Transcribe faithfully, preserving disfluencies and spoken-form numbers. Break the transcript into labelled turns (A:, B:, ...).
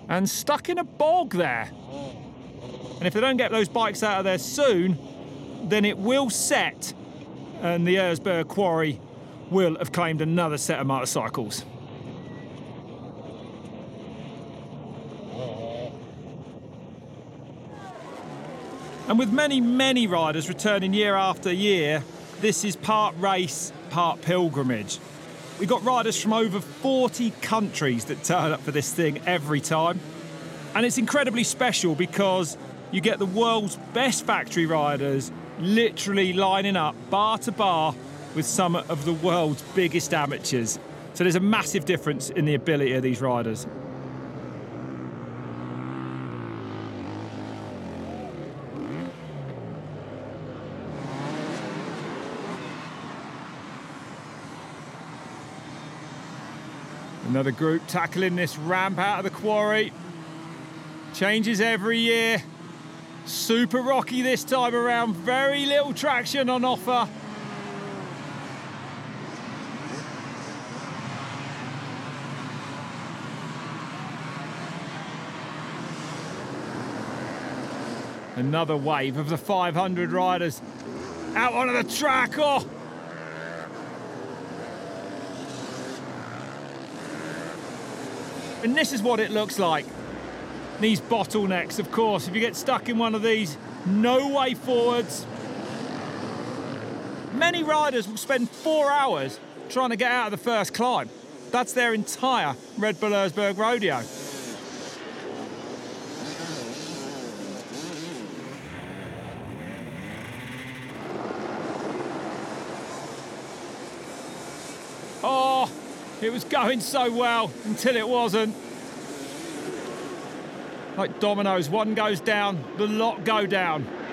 A: and stuck in a bog there. And if they don't get those bikes out of there soon, then it will set, and the Erzberg quarry will have claimed another set of motorcycles. And with many, many riders returning year after year, this is part race, part pilgrimage. We've got riders from over forty countries that turn up for this thing every time. And it's incredibly special because you get the world's best factory riders literally lining up bar to bar with some of the world's biggest amateurs. So there's a massive difference in the ability of these riders. Another group tackling this ramp out of the quarry. Changes every year. Super rocky this time around. Very little traction on offer. Another wave of the five hundred riders out onto the track. Oh! And this is what it looks like. These bottlenecks, of course. If you get stuck in one of these, no way forwards. Many riders will spend four hours trying to get out of the first climb. That's their entire Red Bull Erzberg rodeo. Oh, it was going so well until it wasn't. Like dominoes, one goes down, the lot go down.